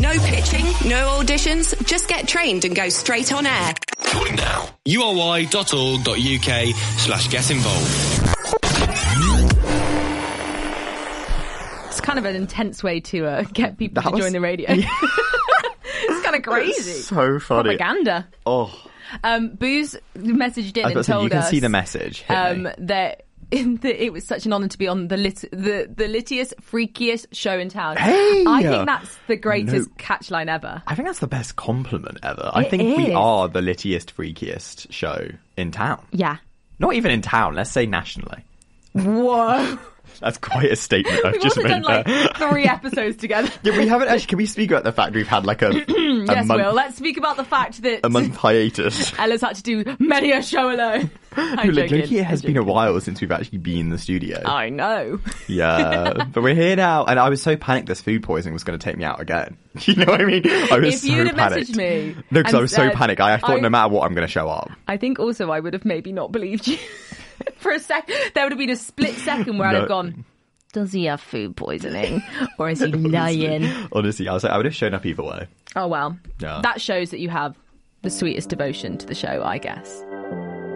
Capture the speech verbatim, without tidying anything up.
No pitching, no auditions, just get trained and go straight on air. Calling now. U R Y dot org dot U K slash get involved. It's kind of an intense way to uh, get people That to was- join the radio. Yeah. It's kind of crazy. So funny. Propaganda. Oh. Um, Booze messaged in I was about and to say, told you can us see the message. Hit um, me. that, that it was such an honour to be on the lit- the the littiest, freakiest show in town. Hey! I think that's the greatest No. catchline ever. I think that's the best compliment ever. I It think we is. are the littiest, freakiest show in town. Yeah. Not even in town, let's say nationally. Whoa. That's quite a statement I've We've just also made done there. like three episodes together. Yeah, we haven't actually. Can we speak about the fact we've had like a, a Yes, month, Will. Let's speak about the fact that a month hiatus? Ella's had to do many a show alone. I'm Like, joking. Loki, it has I'm been a joking. while since we've actually been in the studio. I know. Yeah, but we're here now, and I was so panicked this food poisoning was going to take me out again. You know what I mean? I was If so you'd have panicked. messaged me No, because and I was so said, panicked. I thought I- no matter what, I'm going to show up. I think also I would have maybe not believed you. For a sec, there would have been a split second where I'd No. have gone, does he have food poisoning? Or is he lying? Honestly, I was like, I would have shown up either way. Oh, well. Yeah. That shows that you have the sweetest devotion to the show, I guess.